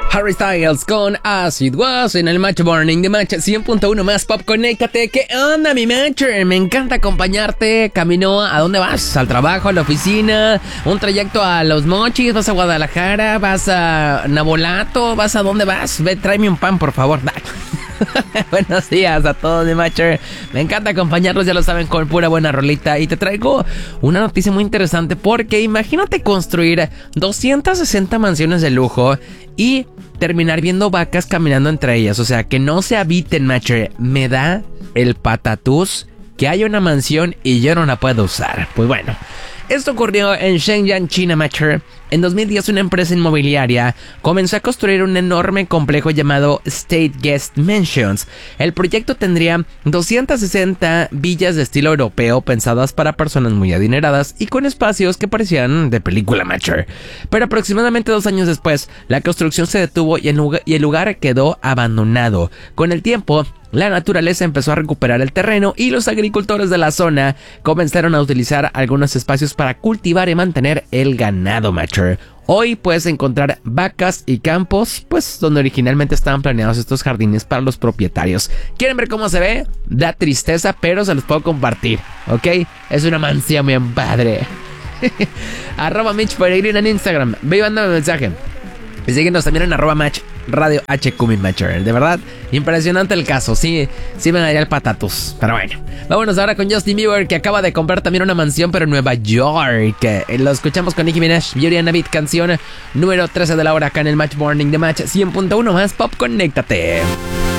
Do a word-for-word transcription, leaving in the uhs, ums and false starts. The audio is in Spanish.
Harry Styles con As It Was en el Match Morning de Match cien punto uno más Pop. Conéctate. ¿Qué onda, mi Matcher? Me encanta acompañarte. Camino, ¿a dónde vas? ¿Al trabajo? ¿A la oficina? ¿Un trayecto a Los Mochis? ¿Vas a Guadalajara? ¿Vas a Nabolato? ¿Vas a dónde vas? Ve, tráeme un pan, por favor. Buenos días a todos, mi Matcher. Me encanta acompañarlos, ya lo saben, con pura buena rolita. Y te traigo una noticia muy interesante, porque imagínate construir doscientas sesenta mansiones de lujo y terminar viendo vacas caminando entre ellas. O sea, que no se habiten, Matcher. Me da el patatús que haya una mansión y yo no la puedo usar. Pues bueno, esto ocurrió en Shenyang, China, Matcher. En dos mil diez, una empresa inmobiliaria comenzó a construir un enorme complejo llamado State Guest Mansions. El proyecto tendría doscientas sesenta villas de estilo europeo pensadas para personas muy adineradas y con espacios que parecían de película, Matcher. Pero aproximadamente dos años después, la construcción se detuvo y el lugar, y el lugar quedó abandonado. Con el tiempo, la naturaleza empezó a recuperar el terreno y los agricultores de la zona comenzaron a utilizar algunos espacios para cultivar y mantener el ganado, Matcher. Hoy puedes encontrar vacas y campos, pues donde originalmente estaban planeados estos jardines para los propietarios. ¿Quieren ver cómo se ve? Da tristeza, pero se los puedo compartir, ¿ok? Es una mansión bien padre. Arroba Mitch Peregrino en Instagram. Ve y mándame un mensaje. Y síguenos también en arroba match radio H Q, mi Matcher. De verdad, impresionante el caso. Sí, sí ven allá el patatus. Pero bueno, vámonos ahora con Justin Bieber, que acaba de comprar también una mansión, pero en Nueva York. Lo escuchamos con Nicki Minaj, Beauty and a Beat, canción número trece de la hora acá en el Match Morning de Match cien punto uno más Pop. Conéctate.